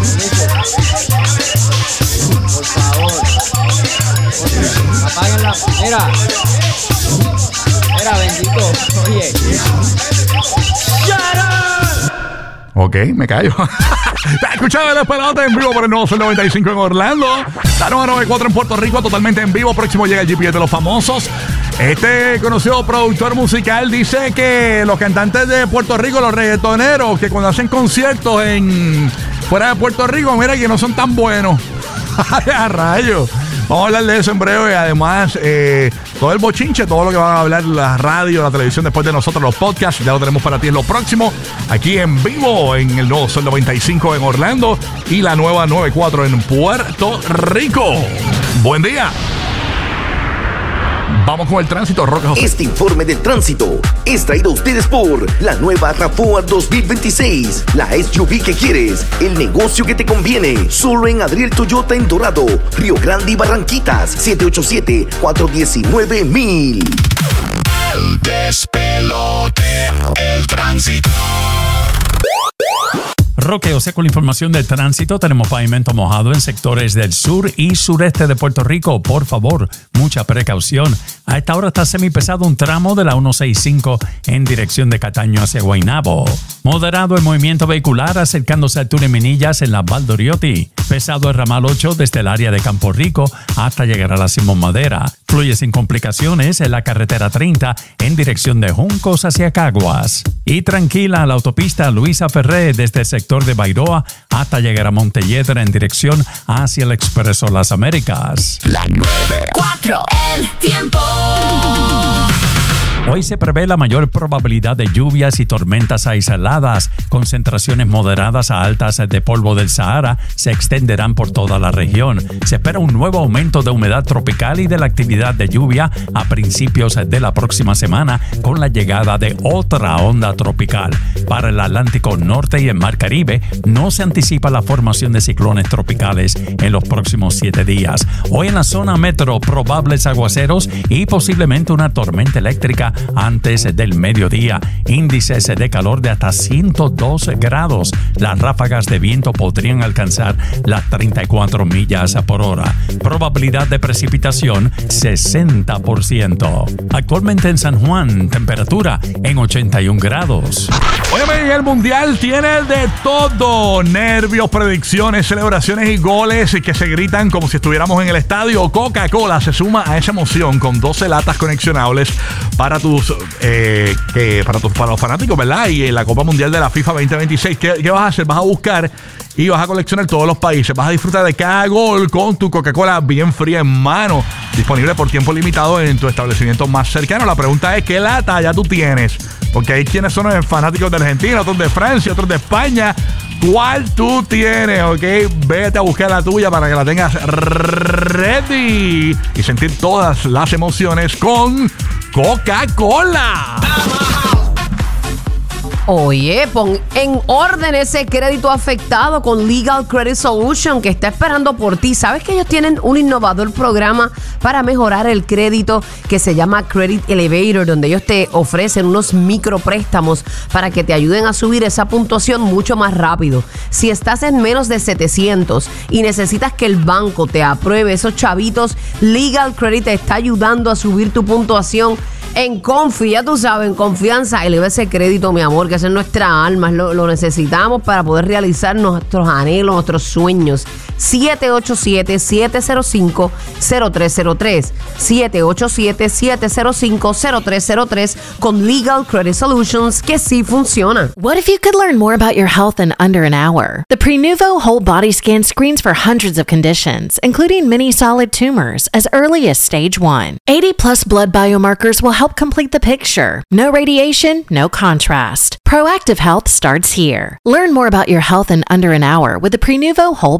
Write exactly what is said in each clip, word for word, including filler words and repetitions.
Por favor. Apaguen la... Mira. Mira, bendito. Oye. ¡Shut up! Ok, me callo. Escuchaba el Pelota en vivo por el nuevo Sol noventa y cinco en Orlando. La nueva noventa y cuatro en Puerto Rico, totalmente en vivo. Próximo llega el G P S de los famosos. Este conocido productor musical dice que los cantantes de Puerto Rico, los reggaetoneros, que cuando hacen conciertos en fuera de Puerto Rico, mira que no son tan buenos. A rayos. Vamos a hablar de eso en breve y además eh, todo el bochinche, todo lo que van a hablar la radio, la televisión después de nosotros, los podcasts, ya lo tenemos para ti en lo próximo, aquí en vivo en el nuevo Sol noventa y cinco en Orlando y la nueva noventa y cuatro en Puerto Rico. Buen día. Vamos con el tránsito, Roque José. Este informe del tránsito es traído a ustedes por la nueva RAV4 dos mil veintiséis. La S U V que quieres, el negocio que te conviene. Solo en Adriel Toyota en Dorado, Río Grande y Barranquitas. siete ocho siete, cuatro uno nueve, mil. El despelote, el tránsito. Roque José con la información del tránsito. Tenemos pavimento mojado en sectores del sur y sureste de Puerto Rico. Por favor, mucha precaución. A esta hora está semipesado un tramo de la ciento sesenta y cinco en dirección de Cataño hacia Guaynabo. Moderado el movimiento vehicular acercándose al túnel Minillas en la Valdoriotti. Pesado el ramal ocho desde el área de Campo Rico hasta llegar a la Simón Madera. Fluye sin complicaciones en la carretera treinta en dirección de Juncos hacia Caguas. Y tranquila la autopista Luisa Ferré desde el sector de Bairoa hasta llegar a Montelledra en dirección hacia el Expreso Las Américas. La nueve cuatro, el tiempo. Hoy se prevé la mayor probabilidad de lluvias y tormentas aisladas. Concentraciones moderadas a altas de polvo del Sahara se extenderán por toda la región. Se espera un nuevo aumento de humedad tropical y de la actividad de lluvia a principios de la próxima semana con la llegada de otra onda tropical. Para el Atlántico Norte y el Mar Caribe no se anticipa la formación de ciclones tropicales en los próximos siete días. Hoy en la zona metro probables aguaceros y posiblemente una tormenta eléctrica antes del mediodía. Índices de calor de hasta ciento dos grados. Las ráfagas de viento podrían alcanzar las treinta y cuatro millas por hora. Probabilidad de precipitación sesenta por ciento. Actualmente en San Juan, temperatura en ochenta y un grados. Óyeme, el Mundial tiene de todo. Nervios, predicciones, celebraciones y goles que se gritan como si estuviéramos en el estadio. Coca-Cola se suma a esa emoción con doce latas conexionables para tus, eh, que, para tus para los fanáticos, ¿verdad? Y en la Copa Mundial de la FIFA veinte veintiséis, ¿qué, ¿qué vas a hacer? Vas a buscar y vas a coleccionar todos los países. Vas a disfrutar de cada gol con tu Coca-Cola bien fría en mano. Disponible por tiempo limitado en tu establecimiento más cercano. La pregunta es, ¿qué lata ya tú tienes? Porque hay quienes son fanáticos de Argentina, otros de Francia, otros de España. ¿Cuál tú tienes? Ok, vete a buscar la tuya para que la tengas ready y sentir todas las emociones con Coca-Cola. Oye, pon en orden ese crédito afectado con Legal Credit Solution que está esperando por ti. ¿Sabes que ellos tienen un innovador programa para mejorar el crédito que se llama Credit Elevator, donde ellos te ofrecen unos micropréstamos para que te ayuden a subir esa puntuación mucho más rápido? Si estás en menos de setecientos y necesitas que el banco te apruebe esos chavitos, Legal Credit te está ayudando a subir tu puntuación en Confi, ya tú sabes, en confianza. Eleva ese crédito, mi amor, que esa es nuestra alma, lo, lo necesitamos para poder realizar nuestros anhelos, nuestros sueños. siete ocho siete, siete cero cinco, cero tres cero tres siete ocho siete, siete cero cinco, cero tres cero tres con Legal Credit Solutions, que sí funciona. What if you could learn more about your health in under an hour? The Prenuvo Whole Body Scan screens for hundreds of conditions, including many solid tumors, as early as stage one. eighty plus blood biomarkers will help complete the picture. No radiation, no contrast. Proactive health starts here. Learn more about your health in under an hour with the Prenuvo Whole Body Scan.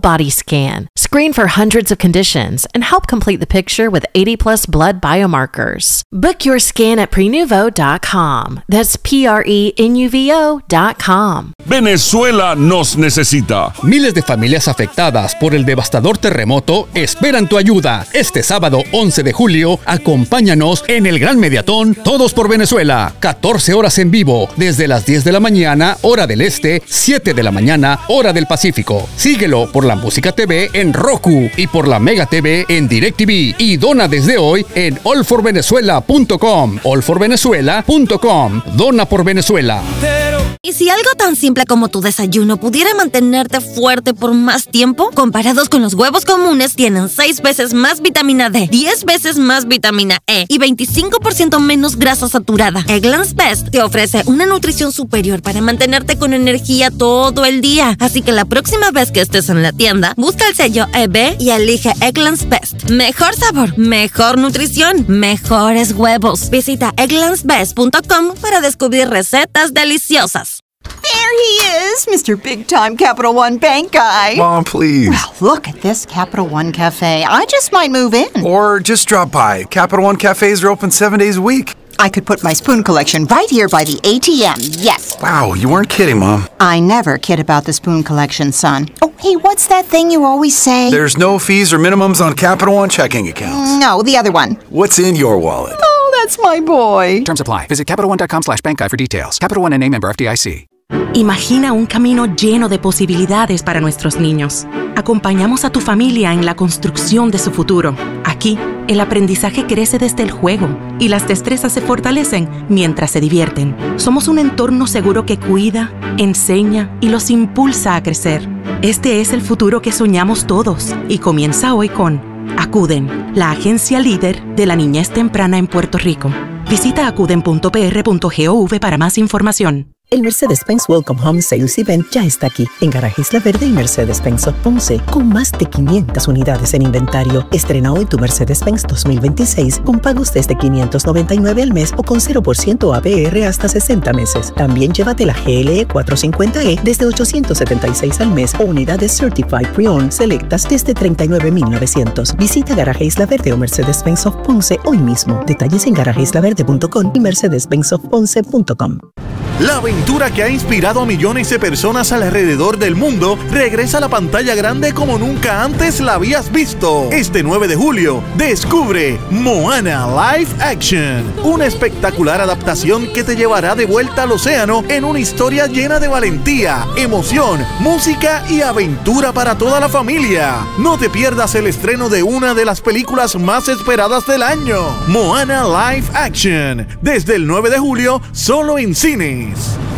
Scan. Screen for hundreds of conditions and help complete the picture with eighty plus blood biomarkers. Book your scan at prenuvo dot com. That's P R E N U V O dot com. Venezuela nos necesita. Miles de familias afectadas por el devastador terremoto esperan tu ayuda. Este sábado once de julio, acompáñanos en el Gran Mediatón Todos por Venezuela. catorce horas en vivo, desde las diez de la mañana, hora del este, siete de la mañana, hora del Pacífico. Síguelo por la Música T V en Roku y por la Mega T V en DirecTV. Y dona desde hoy en all for venezuela punto com. all for venezuela punto com. Dona por Venezuela. ¿Y si algo tan simple como tu desayuno pudiera mantenerte fuerte por más tiempo? Comparados con los huevos comunes, tienen seis veces más vitamina D, diez veces más vitamina E y veinticinco por ciento menos grasa saturada. Eggland's Best te ofrece una nutrición superior para mantenerte con energía todo el día. Así que la próxima vez que estés en la tienda, busca el sello E B y elige Eggland's Best. Mejor sabor, mejor nutrición, mejores huevos. Visita egglands best punto com para descubrir recetas deliciosas. There he is, Mister Big Time Capital One Bank guy. Mom, please. Well, look at this Capital One Cafe. I just might move in. Or just drop by. Capital One cafes are open seven days a week. I could put my spoon collection right here by the A T M, yes. Wow, you weren't kidding, Mom. I never kid about the spoon collection, son. Oh, hey, what's that thing you always say? There's no fees or minimums on Capital One checking accounts. No, the other one. What's in your wallet? Oh, that's my boy. Terms apply. Visit Capital One dot com slash bank guide for details. Capital One N A member F D I C. Imagina un camino lleno de posibilidades para nuestros niños. Acompañamos a tu familia en la construcción de su futuro. Aquí, el aprendizaje crece desde el juego y las destrezas se fortalecen mientras se divierten. Somos un entorno seguro que cuida, enseña y los impulsa a crecer. Este es el futuro que soñamos todos y comienza hoy con Acuden, la agencia líder de la niñez temprana en Puerto Rico. Visita acuden punto p r punto gov para más información. El Mercedes-Benz Welcome Home Sales Event ya está aquí en Garaje Isla Verde y Mercedes-Benz of Ponce, con más de quinientas unidades en inventario. Estrena hoy tu Mercedes-Benz dos mil veintiséis con pagos desde quinientos noventa y nueve al mes o con cero por ciento A P R hasta sesenta meses. También llévate la G L E cuatrocientos cincuenta E desde ochocientos setenta y seis al mes o unidades Certified Pre-Owned selectas desde treinta y nueve mil novecientos. Visita Garaje Isla Verde o Mercedes-Benz of Ponce hoy mismo. Detalles en garaje isla verde punto com y mercedes benz of ponce punto com. La aventura que ha inspirado a millones de personas alrededor del mundo regresa a la pantalla grande como nunca antes la habías visto. Este nueve de julio, descubre Moana Live Action, una espectacular adaptación que te llevará de vuelta al océano en una historia llena de valentía, emoción, música y aventura para toda la familia. No te pierdas el estreno de una de las películas más esperadas del año, Moana Live Action, desde el nueve de julio, solo en cines.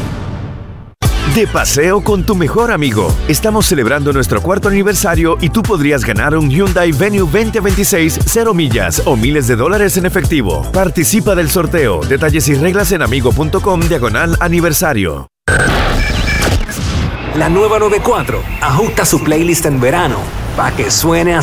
De paseo con tu mejor amigo. Estamos celebrando nuestro cuarto aniversario y tú podrías ganar un Hyundai Venue veinte veintiséis, cero millas o miles de dólares en efectivo. Participa del sorteo. Detalles y reglas en amigo punto com diagonal aniversario. La nueva noventa y cuatro ajusta su playlist en verano para que suene así.